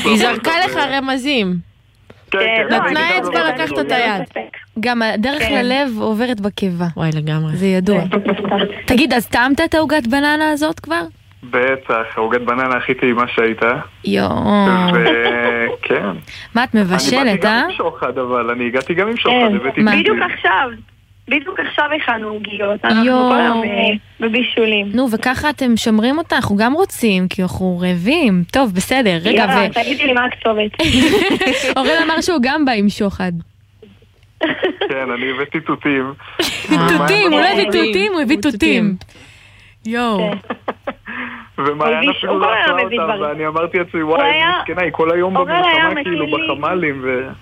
היא זרקה לך רמזים. נתנה אצבע לקחת את היד. גם הדרך ללב עוברת בקיבה. וואי, לגמרי. זה ידוע. תגיד, אז טעמת את העוגת בננה הזאת כבר? בטח, העוגת בננה הכי טעימה שהייתה. כן. מה, את מבשלת, אני הגעתי גם עם שוחד, בדיוק עכשיו הכנו עוגיות, אנחנו כל היום בבישולים. נו, וככה אתם שומרים אותה, אנחנו גם רוצים, כי אנחנו רעבים. טוב, בסדר, רגע. תגידי לי מה הכתובת. אורל אמר שהוא גם בא עם שוחד. כן, אני הבאתי תותים. תותים, הוא לא הביא תותים, הוא הביא תותים. יואו. ומעיין אפילו לא עשה אותם, ואני אמרתי לעצמי, וואי, מסכנה, היא כל היום במלחמה כאילו בחמלים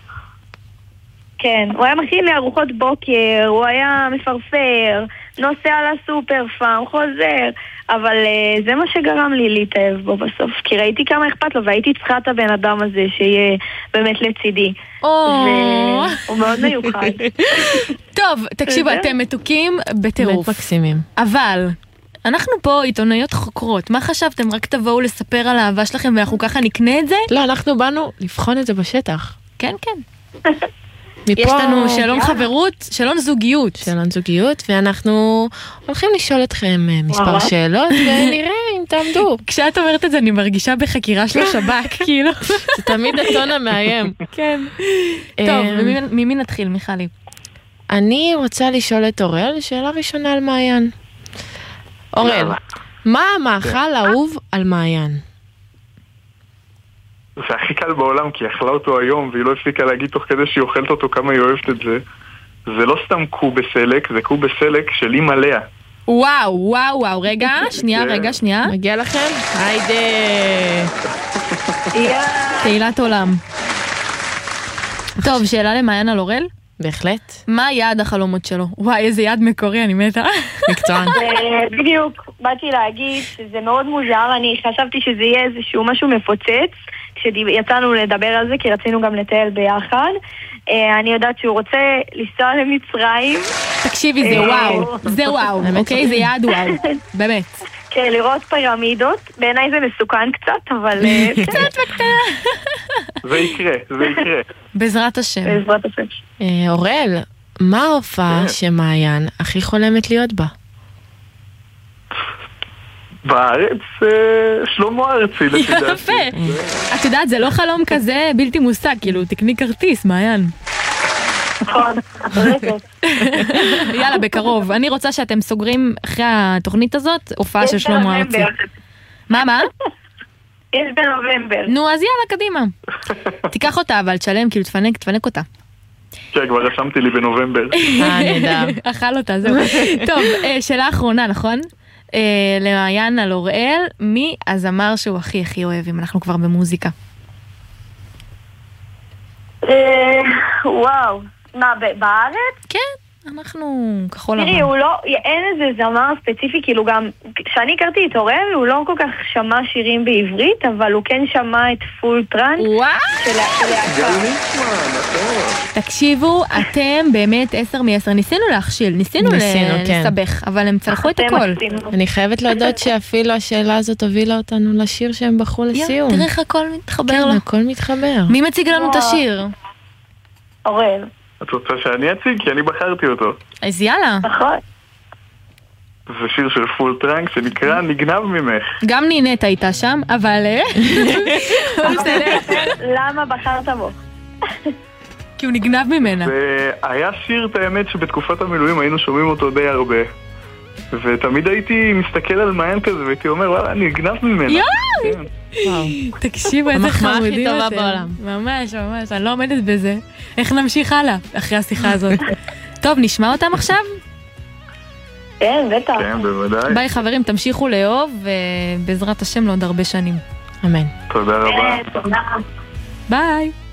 כן, הוא היה מכין לי ארוחות בוקר, הוא היה מפרפר, נוסע לסופר פארם, חוזר, אבל זה מה שגרם לי להתאהב בו בסוף, כי ראיתי כמה אכפת לו, והייתי צריכה את הבן אדם הזה שיהיה באמת לצידי. והוא מאוד מיוחד. טוב, תקשיבו, אתם מתוקים בטירוף. מקסימים. אבל אנחנו פה עיתונאיות חוקרות, מה חשבתם? רק תבואו לספר על האהבה שלכם ואנחנו ככה נקנה את זה? לא, אנחנו באנו לבחון את זה בשטח. כן, כן. יש לנו שלום חברות, שלום זוגיות. שלום זוגיות, ואנחנו הולכים לשאול אתכם מספר שאלות, ונראה אם תעמדו. כשאת אומרת את זה, אני מרגישה בחקירה של השב"כ, כאילו. זה תמיד הטון המאיים. כן. טוב, ממי נתחיל, מיכלי? אני רוצה לשאול את אורל, שאלה ראשונה על מעיין. אורל, מה המאכל האהוב על מעיין? זה הכי קל בעולם, כי היא אכלה אותו היום, והיא לא הפסיקה להגיד תוך כדי שהיא אוכלת אותו כמה היא אוהבת את זה. זה לא סתם קוב בסלק, זה קוב בסלק של אמא לאה. וואו, וואו, וואו, רגע, שנייה. מגיע לכם? היידה. תהילת עולם. טוב, שאלה למעיין על אורל? בהחלט. מה יעד החלומות שלו? וואי, איזה יעד מקורי, אני מתה. מקצוען. בדיוק, באתי להגיד שזה מאוד מוזר, אני חשבתי שזה יהיה איזשהו משהו מפוצץ, כשיצאנו לדבר על זה, כי רצינו גם לטייל ביחד. אני יודעת שהוא רוצה לנסוע למצרים. תקשיבי, זה וואו, זה וואו, אוקיי? זה יעד וואו, באמת. כן, לראות פירמידות, בעיניי זה מסוכן קצת, אבל קצת בקטנה. זה יקרה. בעזרת השם. אורל, מה ההופעה שמעיין הכי חולמת להיות בה? בארץ שלמה ארצי, יפה. את יודעת, זה לא חלום כזה בלתי מושג, כאילו, תקני כרטיס, מעיין. נכון, יאללה, בקרוב. אני רוצה שאתם סוגרים אחרי התוכנית הזאת, הופעה של שלמה ארצי. מה? יש בנובמבר. נו, אז יאללה, קדימה. תיקח אותה, אבל תשלם, כאילו, תפנק אותה. כן, כבר רשמתי לי בנובמבר. נדע. אכל אותה, זהו. טוב, שאלה אחרונה, נכון? למעיין על אוראל, מי הזמר שהוא הכי אוהב, אם אנחנו כבר במוזיקה? וואו. מה, בארץ? כן, אנחנו כחול לבן. תראי, אין איזה זמר ספציפי, כאילו גם, כשאני הכרתי את אוראל, הוא לא כל כך שמע שירים בעברית, אבל הוא כן שמע את פול טראנק של להקה. תקשיבו, אתם באמת 10 מ-10, ניסינו להכשיל, ניסינו לסבך, אבל הם צלחו את הכל. אני חייבת להודות שאפילו השאלה הזאת הובילה אותנו לשיר שהם בחרו לסיום. תראה איך הכל מתחבר לו. כן, הכל מתחבר. מי מציג לנו את השיר? אוראל. את רוצה שאני אציג? כי אני בחרתי אותו. אז יאללה. נכון. זה שיר של פול טראנק שנקרא נגנב ממך. גם נינט הייתה שם, אבל... למה בחרת בו? כי הוא נגנב ממנה. והיה שיר, את האמת, שבתקופת המילואים היינו שומעים אותו די הרבה. ותמיד הייתי מסתכל על מעיין כזה והייתי אומר, וואלה, אני נגנב ממנה. יואו! תקשיבו, איזה חמודים אתם. ממש, אני לא עומדת בזה. איך נמשיך הלאה אחרי השיחה הזאת? טוב, נשמע אותם עכשיו? כן, בטח. כן, בוודאי. ביי חברים, תמשיכו לאהוב, ובעזרת השם לעוד הרבה שנים. אמן. תודה רבה. תודה. ביי.